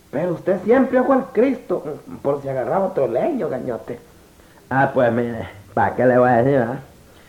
Pero usted siempre ojo al Cristo, por si agarraba otro leño, gañote. Ah, pues mire, ¿para qué le voy a decir, ah?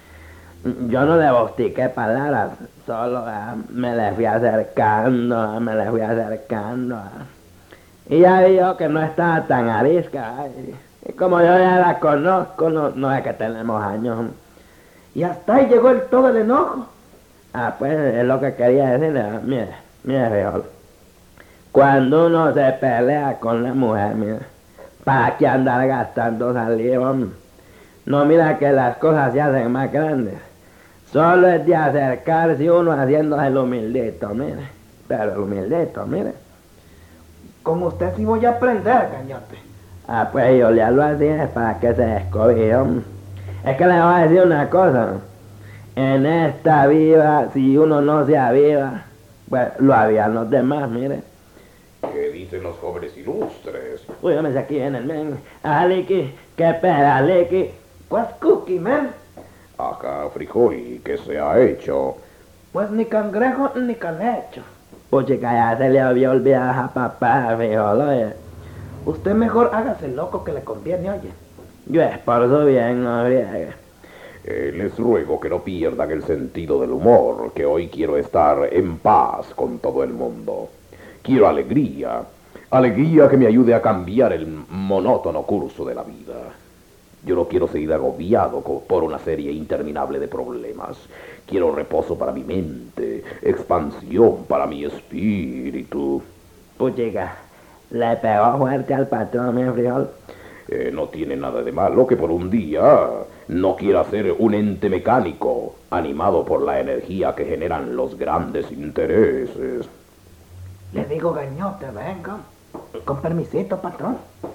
Yo no le bostiqué palabras, solo me le fui acercando, me le fui acercando. Y ya vi yo que no estaba tan arisca. Y como yo ya la conozco, no es que tenemos años. Y hasta ahí llegó todo el enojo. Ah, pues es lo que quería decirle. Mire, viejo. Cuando uno se pelea con la mujer, mire, ¿para qué andar gastando saliva? No, mira que las cosas se hacen más grandes. Solo es de acercarse uno haciéndose el humildito, mire. Pero el humildito, mire. Con usted sí voy a aprender, gañote. Ah, pues yo le hablo así es para que se descobije. Es que le voy a decir una cosa. En esta vida, si uno no se aviva, pues lo avivan los demás, mire. ¿Qué dicen los jóvenes ilustres? Uy, yo me saqué en el men. Aliki, qué pera, Aliki. What's cookie, man? Acá, frijol, ¿qué se ha hecho? Pues ni cangrejo ni canecho. Puchica, ya se le había olvidado a papá, frijol, oye. Usted mejor hágase loco que le conviene, oye. Yo esforzo bien, no friegue. Les ruego que no pierdan el sentido del humor, que hoy quiero estar en paz con todo el mundo. Quiero alegría, alegría que me ayude a cambiar el monótono curso de la vida. Yo no quiero seguir agobiado por una serie interminable de problemas. Quiero reposo para mi mente, expansión para mi espíritu. Puchica, le pegó fuerte al patrón, mi frijol. No tiene nada de malo que por un día no quiera ser un ente mecánico, animado por la energía que generan los grandes intereses. Le digo, gañote, venga. Con permisito, patrón.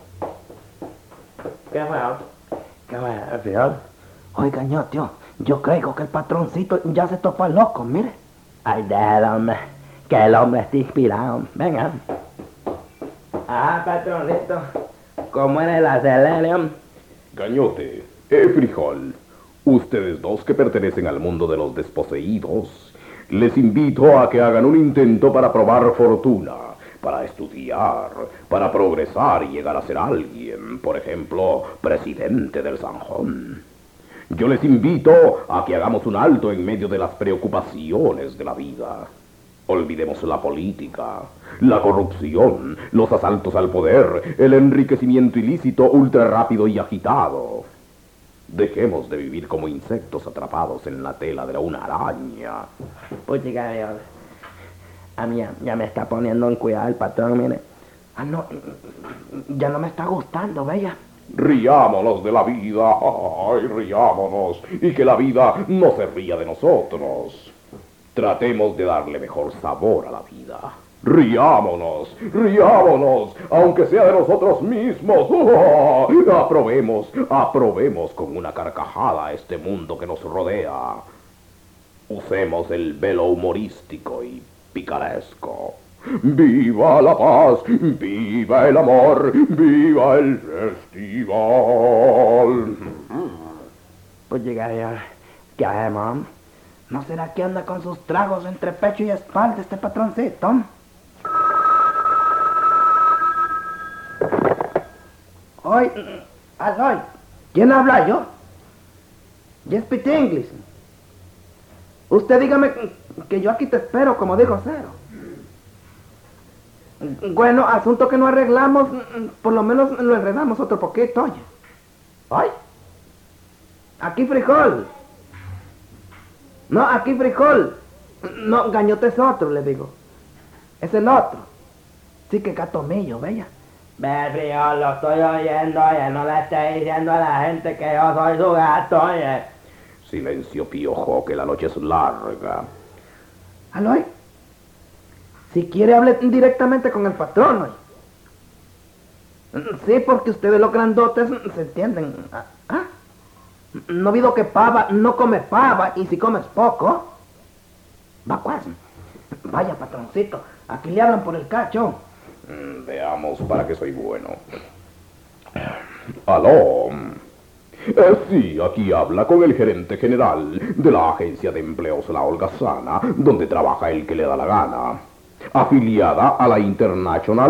¿Qué fue? ¿Qué fue, frijol? Oiga, gañote, yo creo que el patroncito ya se topa loco, mire. Ay, déjalo, hombre, que el hombre está inspirado. Venga. Ah, patroncito, ¿cómo era el acelere? Gañote, frijol, ustedes dos que pertenecen al mundo de los desposeídos, les invito a que hagan un intento para probar fortuna, para estudiar, para progresar y llegar a ser alguien, por ejemplo, presidente del Sanjón. Yo les invito a que hagamos un alto en medio de las preocupaciones de la vida. Olvidemos la política, la corrupción, los asaltos al poder, el enriquecimiento ilícito ultra rápido y agitado. Dejemos de vivir como insectos atrapados en la tela de una araña. Puchica, frijol. A mí ya me está poniendo en cuidado el patrón, mire. Ah, no, ya no me está gustando, bella. Riámonos de la vida, ay, riámonos, y que la vida no se ría de nosotros. Tratemos de darle mejor sabor a la vida. Riámonos, riámonos, aunque sea de nosotros mismos. Aprobemos con una carcajada este mundo que nos rodea. Usemos el velo humorístico y picaresco. ¡Viva la paz! ¡Viva el amor! ¡Viva el festival! Puchica, frijol, ¿qué hacemos? ¿No será que anda con sus tragos entre pecho y espalda este patroncito? Hoy, aloy, ¿quién habla yo? Yo speak English. Usted dígame que yo aquí te espero, como dijo Cero. Bueno, asunto que no arreglamos, por lo menos lo enredamos otro poquito, oye. ¿Ay? Aquí frijol. No, aquí frijol. No, gañote es otro, le digo. Es el otro. Sí que gatomillo, bella. Ve, frijol, lo estoy oyendo, oye, no le esté diciendo a la gente que yo soy su gato, oye. Silencio, piojo, que la noche es larga. Aloy, si quiere hable directamente con el patrón, oye. Sí, porque ustedes los grandotes se entienden. ¿Ah? No vido que pava no come pava, y si comes poco, va pues. Vaya, patroncito, aquí le hablan por el cacho. Veamos para qué soy bueno. Aló. Sí, aquí habla con el gerente general de la agencia de empleos La Holgazana, donde trabaja el que le da la gana. Afiliada a la International